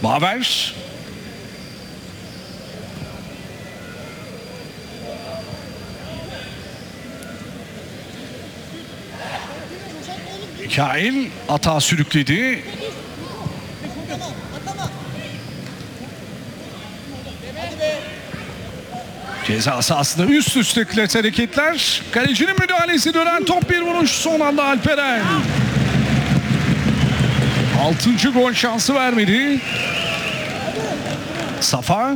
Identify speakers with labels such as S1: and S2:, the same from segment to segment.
S1: Baver. Mikail atağa sürükledi. Ceza sahasında üst üste klet hareketler. Kalecinin müdahalesi, dönen top, bir vuruş, son anda Alperen. 6. gol şansı vermedi. Safa.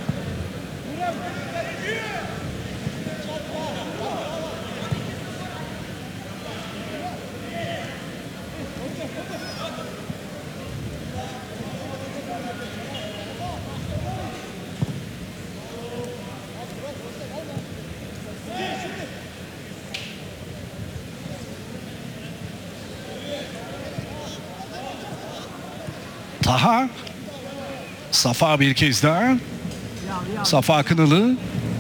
S1: Taha. Safa bir kez daha. Safa Kınalı.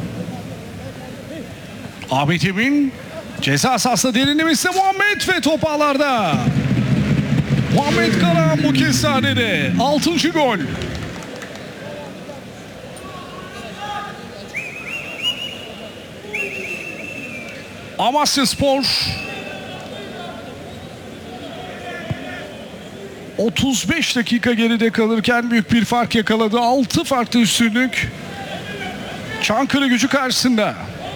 S1: Ahmet Emin. Ceza sahasında derinlemesine Muhammed ve top ağlarda. Muhammed Karahan bu kez sahnede. 6. gol. Amasyaspor 35 dakika geride kalırken büyük bir fark yakaladı. 6 farklı üstünlük Çankırıgücü karşısında.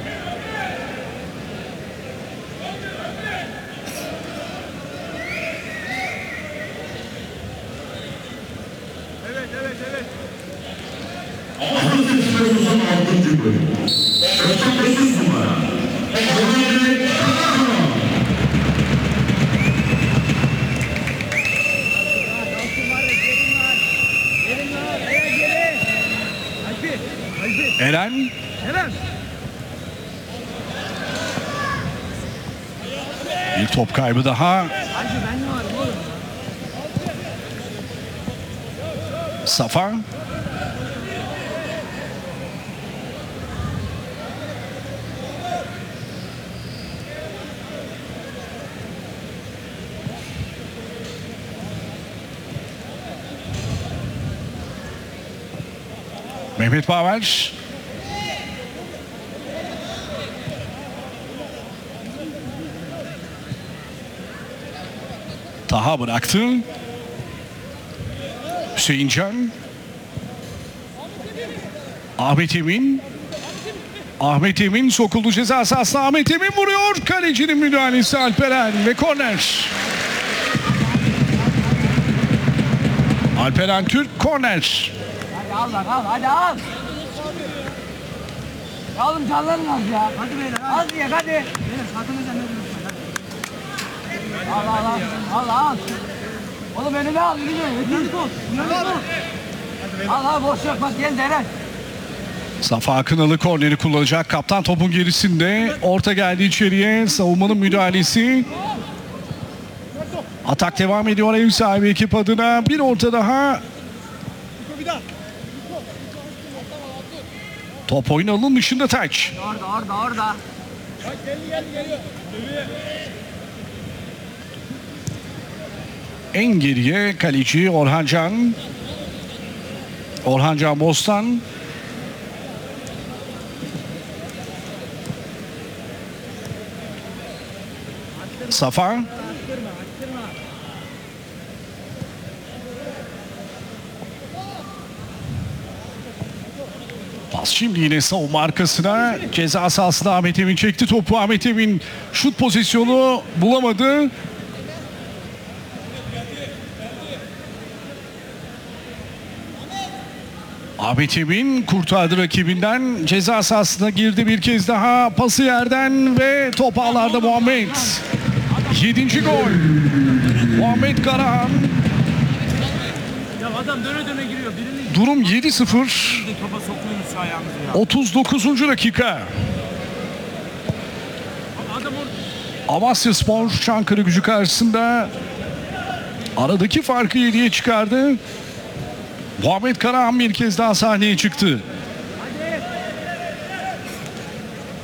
S1: Eren. Bir top kaybı daha. Safa. Mehmet Baver. Taha bıraktı. Hüseyin Can. Ahmet Emin. Ahmet Emin sokuldu ceza sahasına. Ahmet Emin vuruyor. Kalecinin müdahalesi Alperen ve korner. Alperen Türk, korner.
S2: Hadi al bak, al, hadi al. Ya oğlum canlanın az ya. Hadi beyler, hadi. Az ye, hadi. Beyler, satınca ne diyorsun? Al. Oğlum önüne al, yürü. Al, boş yok, bak gel Eren.
S1: Safa Kınalı korneri kullanacak. Kaptan topun gerisinde. Orta geldi içeriye. Savunmanın müdahalesi. Atak devam ediyor ev sahibi ekip adına. Bir orta daha. Top oyun alanının dışında taç.
S2: Orada.
S1: En geriye kaleci Orhan Can. Orhan Can Bostan. Safa. Pas şimdi yine savunma arkasına. Ceza sahasında Ahmet Emin çekti topu. Ahmet Emin şut pozisyonu bulamadı. Ahmet Emin kurtardı rakibinden. Ceza sahasına girdi bir kez daha. Pası yerden ve top ağlarda Muhammed. 7. gol. Muhammed Karahan.
S3: Ya adam döne giriyor.
S1: Durum 7-0.
S3: Topa sokuyormuş ayağımızı ya.
S1: 39. dakika.
S3: Adam orada.
S1: Amasyaspor Çankırıgücü karşısında aradaki farkı 7'ye çıkardı. Muhammed Karahan bir kez daha sahneye çıktı.